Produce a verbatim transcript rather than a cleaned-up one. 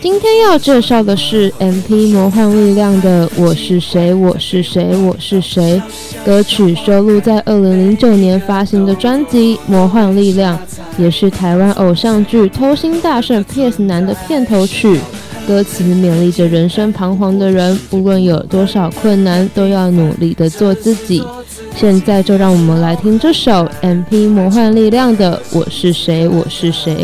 今天要介绍的是 M P 魔幻力量的《我是谁我是谁我是谁》，歌曲收录在二零零九年发行的专辑《魔幻力量》，也是台湾偶像剧《偷心大圣 P S 男》的片头曲。歌词勉励着人生彷徨的人，无论有多少困难，都要努力的做自己。现在就让我们来听这首 M P 魔幻力量的《我是谁我是谁》。